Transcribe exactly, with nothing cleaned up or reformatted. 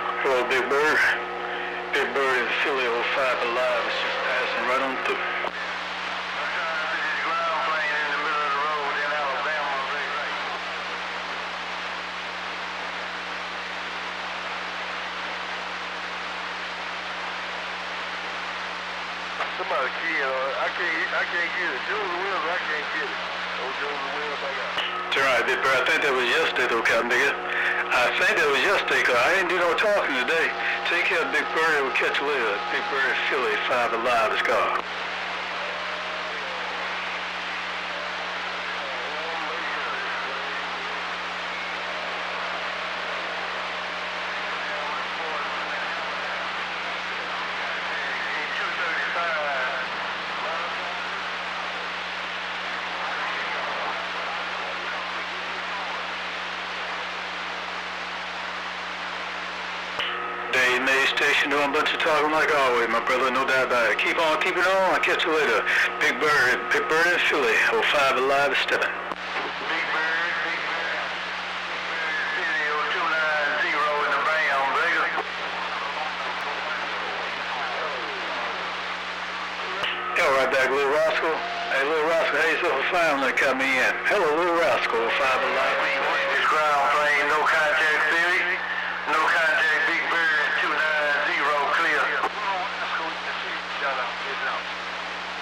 Hello, Big Bird. Big Bird in Philly, oh five alive. It's just passing right on through. Somebody key, uh, I can't, I can't get it. Joseph Wills, I can't get it. Oh, Joseph Wills, I got it. Turn right, Big Bird. I think that was yesterday, though, Captain Bigger. I think that was yesterday, because I didn't do no talking today. Take care of Big Bird, and we'll catch you later. Big Bird, Philly, five alive, is gone. Dave May Station doing a bunch of talking like always, my brother, no doubt about it. Keep on, keep it on, I'll catch you later. Big Bird, Big Bird in Philly, oh five alive is stepping. Big Bird, Big Bird, City oh two nine zero in the band, Vegas. Yeah, right back, Little Roscoe. Hey, Little Roscoe, hey, so fine when they cut me in. Hello, Little Roscoe, oh five alive. This ground plane, no contact.